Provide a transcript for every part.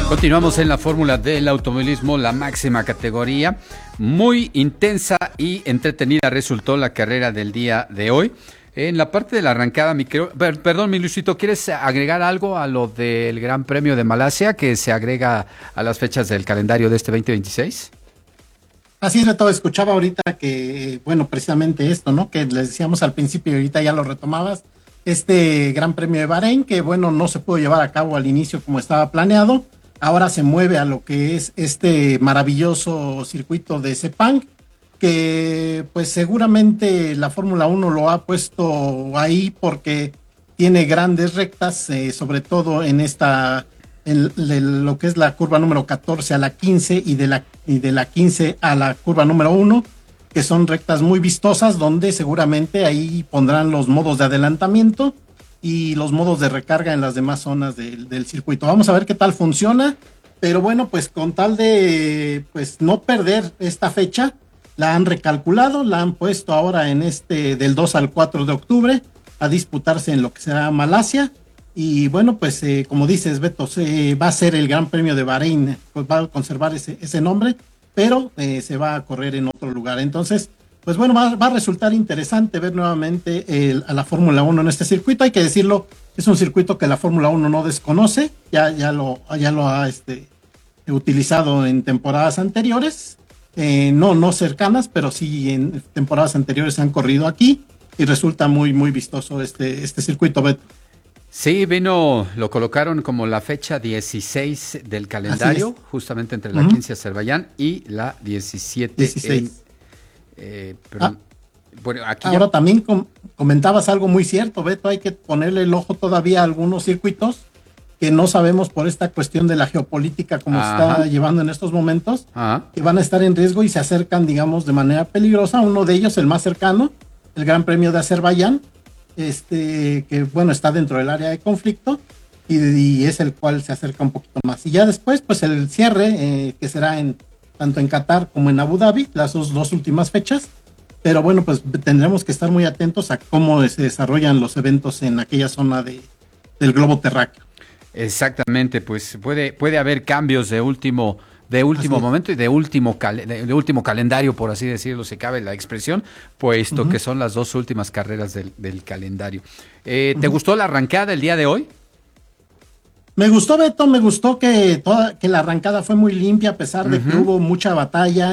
Continuamos en la fórmula del automovilismo, la máxima categoría. Muy intensa y entretenida resultó la carrera del día de hoy. En la parte de la arrancada, perdón, mi Luisito, ¿quieres agregar algo a lo del Gran Premio de Malasia que se agrega a las fechas del calendario de este 2026? Así es, todo escuchaba ahorita que, bueno, precisamente esto, ¿no? Que les decíamos al principio y ahorita ya lo retomabas, este Gran Premio de Bahrein, que bueno, no se pudo llevar a cabo al inicio como estaba planeado, ahora se mueve a lo que es este maravilloso circuito de Sepang, que pues seguramente la Fórmula 1 lo ha puesto ahí porque tiene grandes rectas, sobre todo en lo que es la curva número 14 a la 15 y de la 15 a la curva número 1, que son rectas muy vistosas, donde seguramente ahí pondrán los modos de adelantamiento y los modos de recarga en las demás zonas del circuito. Vamos a ver qué tal funciona, pero bueno, pues con tal de pues no perder esta fecha, la han recalculado, la han puesto ahora en del 2 al 4 de octubre a disputarse en lo que será Malasia. Y bueno, pues como dices, Beto, va a ser el Gran Premio de Bahrein, pues va a conservar ese nombre, pero se va a correr en otro lugar. Entonces, pues bueno, va a resultar interesante ver nuevamente a la Fórmula 1 en este circuito. Hay que decirlo, es un circuito que la Fórmula 1 no desconoce, ya lo ha utilizado en temporadas anteriores, no cercanas, pero sí en temporadas anteriores han corrido aquí y resulta muy, muy vistoso este circuito, Beto. Sí, lo colocaron como la fecha 16 del calendario, justamente entre la 15 Azerbaiyán y la 17. 16. Bueno, aquí ahora también comentabas algo muy cierto, Beto, hay que ponerle el ojo todavía a algunos circuitos que no sabemos por esta cuestión de la geopolítica como se está llevando en estos momentos, que van a estar en riesgo y se acercan, digamos, de manera peligrosa. Uno de ellos, el más cercano, el Gran Premio de Azerbaiyán, que bueno, está dentro del área de conflicto y es el cual se acerca un poquito más. Y ya después, pues el cierre, que será tanto en Qatar como en Abu Dhabi, las dos últimas fechas. Pero bueno, pues tendremos que estar muy atentos a cómo se desarrollan los eventos en aquella zona del globo terráqueo. Exactamente, pues puede haber cambios de último momento y de último calendario, por así decirlo, si cabe la expresión, puesto que son las dos últimas carreras del calendario. ¿Te gustó la arrancada el día de hoy? Me gustó, Beto, me gustó que la arrancada fue muy limpia, a pesar de que hubo mucha batalla,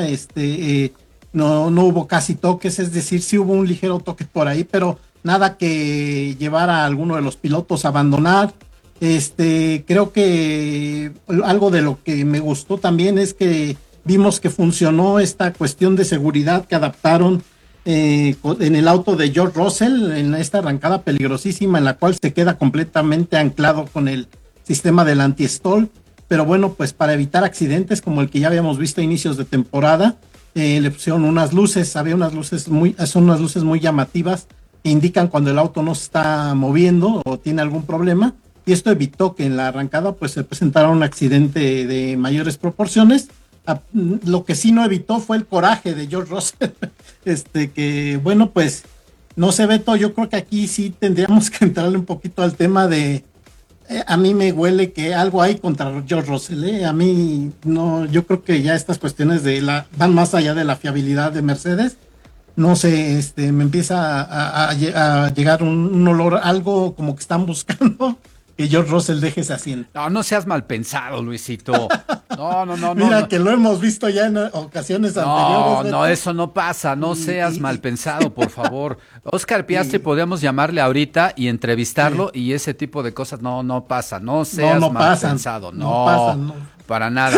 no hubo casi toques, es decir, sí hubo un ligero toque por ahí, pero nada que llevara a alguno de los pilotos a abandonar. Creo que algo de lo que me gustó también es que vimos que funcionó esta cuestión de seguridad que adaptaron en el auto de George Russell en esta arrancada peligrosísima, en la cual se queda completamente anclado con el sistema del anti-stall. Pero bueno, pues para evitar accidentes como el que ya habíamos visto a inicios de temporada, le pusieron unas luces, son unas luces muy llamativas que indican cuando el auto no se está moviendo o tiene algún problema. Y esto evitó que en la arrancada pues se presentara un accidente de mayores proporciones. Lo que sí no evitó fue el coraje de George Russell, que bueno, pues no sé, Beto, yo creo que aquí sí tendríamos que entrarle un poquito al tema de, a mí me huele que algo hay contra George Russell, a mí no, yo creo que ya estas cuestiones van más allá de la fiabilidad de Mercedes. No sé, me empieza a llegar un olor, algo como que están buscando que George Russell deje ese asiento. No seas mal pensado, Luisito. No. Mira, que lo hemos visto ya en ocasiones anteriores. No, eso no pasa. No seas mal pensado, por favor. Oscar Piastri podemos llamarle ahorita y entrevistarlo y ese tipo de cosas no pasa. No seas mal pensado. No pasan, no. Para nada.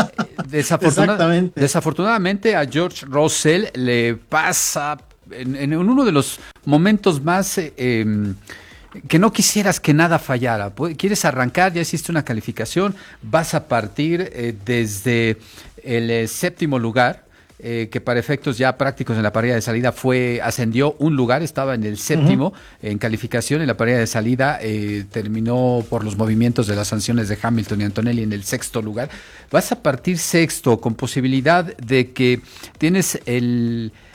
Desafortunadamente a George Russell le pasa en uno de los momentos más que no quisieras que nada fallara. Quieres arrancar, ya hiciste una calificación, vas a partir desde el séptimo lugar, que para efectos ya prácticos en la parrilla de salida ascendió un lugar, estaba en el séptimo en calificación, en la parrilla de salida terminó por los movimientos de las sanciones de Hamilton y Antonelli en el sexto lugar. Vas a partir sexto con posibilidad de que tienes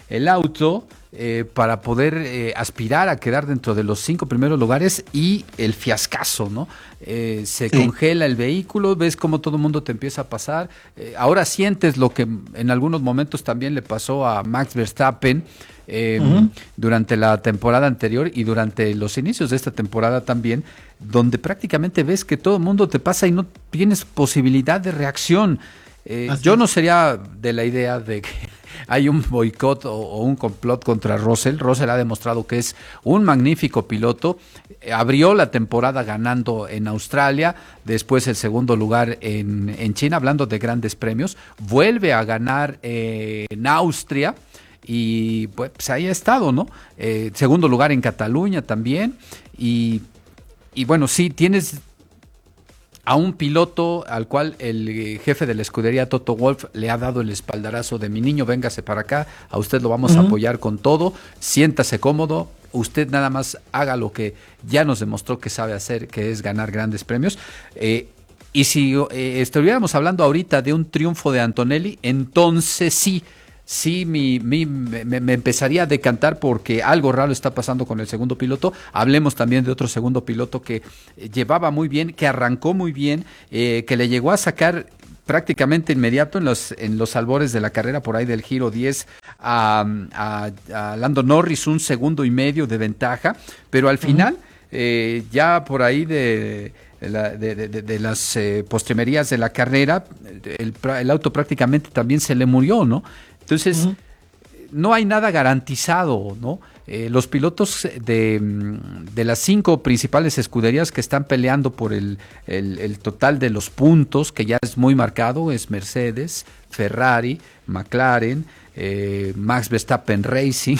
el auto para poder aspirar a quedar dentro de los 5 primeros lugares, y el fiascazo, ¿no? Se congela el vehículo, ves cómo todo el mundo te empieza a pasar. Ahora sientes lo que en algunos momentos también le pasó a Max Verstappen durante la temporada anterior y durante los inicios de esta temporada también, donde prácticamente ves que todo el mundo te pasa y no tienes posibilidad de reacción. Yo no sería de la idea de que hay un boicot o un complot contra Russell. Russell ha demostrado que es un magnífico piloto. Abrió la temporada ganando en Australia, después el segundo lugar en China, hablando de grandes premios. Vuelve a ganar en Austria y pues ahí ha estado, ¿no? Segundo lugar en Cataluña también. Y bueno, sí, tienes a un piloto al cual el jefe de la escudería, Toto Wolff, le ha dado el espaldarazo de: mi niño, véngase para acá, a usted lo vamos a apoyar con todo, siéntase cómodo, usted nada más haga lo que ya nos demostró que sabe hacer, que es ganar grandes premios. Y si estuviéramos hablando ahorita de un triunfo de Antonelli, entonces sí, me empezaría a decantar, porque algo raro está pasando con el segundo piloto. Hablemos también de otro segundo piloto que llevaba muy bien, que arrancó muy bien, que le llegó a sacar prácticamente inmediato en los albores de la carrera, por ahí del giro 10, a Lando Norris, 1,5 segundos de ventaja, pero al final, ya por ahí de las postrimerías de la carrera, el auto prácticamente también se le murió, ¿no? Entonces, no hay nada garantizado, ¿no? Los pilotos de las 5 principales escuderías que están peleando por el total de los puntos, que ya es muy marcado, es Mercedes, Ferrari, McLaren, Max Verstappen Racing,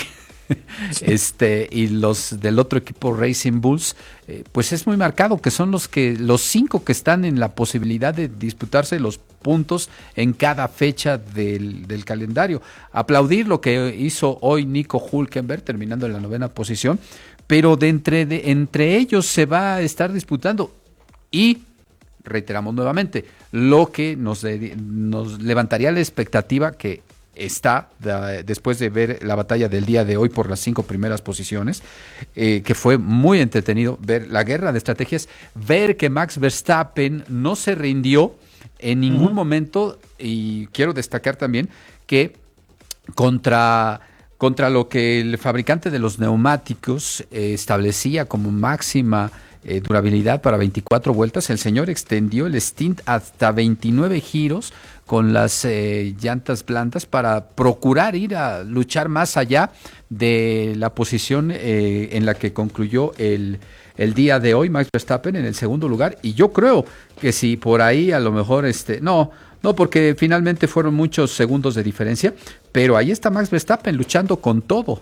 y los del otro equipo Racing Bulls, pues es muy marcado que son los 5 que están en la posibilidad de disputarse los puntos en cada fecha del calendario. Aplaudir lo que hizo hoy Nico Hülkenberg, terminando en la 9ª posición, pero entre ellos se va a estar disputando, y reiteramos nuevamente, lo que nos levantaría la expectativa que está después de ver la batalla del día de hoy por las 5 primeras posiciones, que fue muy entretenido ver la guerra de estrategias, ver que Max Verstappen no se rindió en ningún momento, y quiero destacar también que contra lo que el fabricante de los neumáticos establecía como máxima durabilidad para 24 vueltas, el señor extendió el stint hasta 29 giros con las llantas blandas para procurar ir a luchar más allá de la posición en la que concluyó el día de hoy Max Verstappen en el segundo lugar. Y yo creo que si por ahí a lo mejor no, porque finalmente fueron muchos segundos de diferencia, pero ahí está Max Verstappen luchando con todo.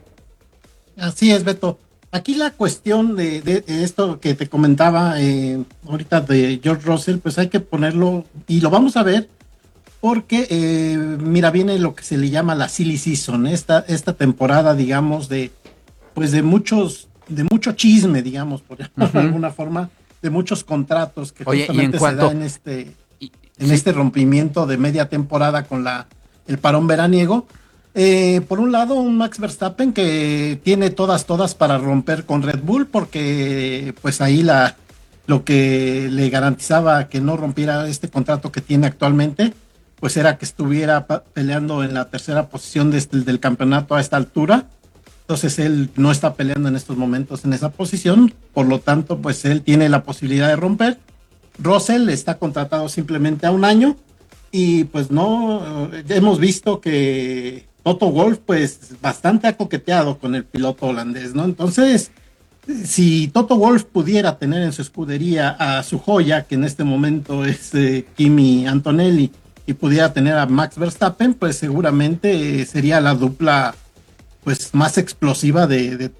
Así es, Beto. Aquí la cuestión de esto que te comentaba ahorita de George Russell, pues hay que ponerlo, y lo vamos a ver, porque mira, viene lo que se le llama la silly season, esta temporada, digamos, de mucho chisme, digamos, por llamarlo de alguna forma, de muchos contratos que justamente se da en este rompimiento de media temporada con el parón veraniego. Por un lado, un Max Verstappen que tiene todas para romper con Red Bull, porque pues ahí lo que le garantizaba que no rompiera este contrato que tiene actualmente, pues era que estuviera peleando en la 3ª posición del campeonato a esta altura. Entonces él no está peleando en estos momentos en esa posición, por lo tanto pues él tiene la posibilidad de romper. Russell está contratado simplemente a 1 año, y pues no, hemos visto que Toto Wolff pues bastante ha coqueteado con el piloto holandés, ¿no? Entonces, si Toto Wolff pudiera tener en su escudería a su joya, que en este momento es Kimi Antonelli, y pudiera tener a Max Verstappen, pues seguramente sería la dupla pues más explosiva de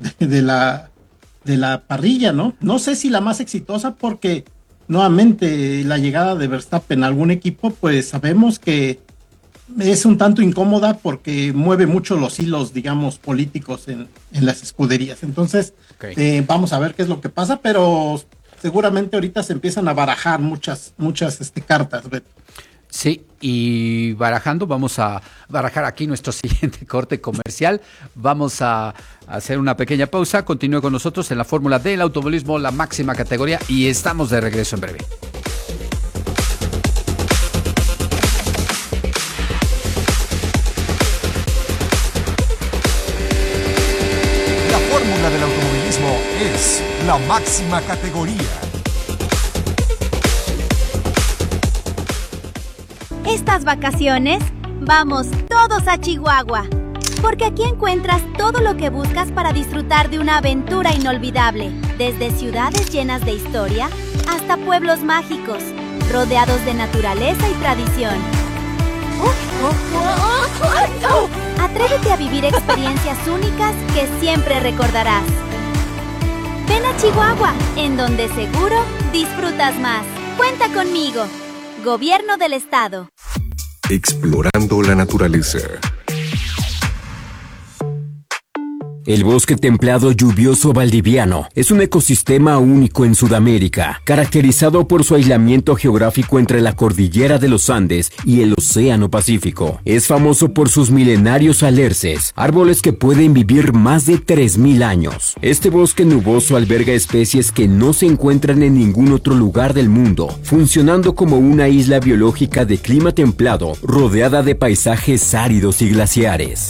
la parrilla, ¿no? No sé si la más exitosa, porque nuevamente la llegada de Verstappen a algún equipo, pues sabemos que es un tanto incómoda, porque mueve mucho los hilos, digamos, políticos en las escuderías. Entonces, vamos a ver qué es lo que pasa, pero seguramente ahorita se empiezan a barajar muchas cartas, Beto. Sí, y barajando, vamos a barajar aquí nuestro siguiente corte comercial. Vamos a hacer una pequeña pausa. Continúe con nosotros en la fórmula del automovilismo, la máxima categoría, y estamos de regreso en breve. La fórmula del automovilismo es la máxima categoría. Estas vacaciones, vamos todos a Chihuahua, porque aquí encuentras todo lo que buscas para disfrutar de una aventura inolvidable, desde ciudades llenas de historia hasta pueblos mágicos, rodeados de naturaleza y tradición. Atrévete a vivir experiencias únicas que siempre recordarás. Ven a Chihuahua, en donde seguro disfrutas más. Cuenta conmigo. Gobierno del Estado. Explorando la naturaleza. El bosque templado lluvioso valdiviano es un ecosistema único en Sudamérica, caracterizado por su aislamiento geográfico entre la cordillera de los Andes y el Océano Pacífico. Es famoso por sus milenarios alerces, árboles que pueden vivir más de 3.000 años. Este bosque nuboso alberga especies que no se encuentran en ningún otro lugar del mundo, funcionando como una isla biológica de clima templado, rodeada de paisajes áridos y glaciares.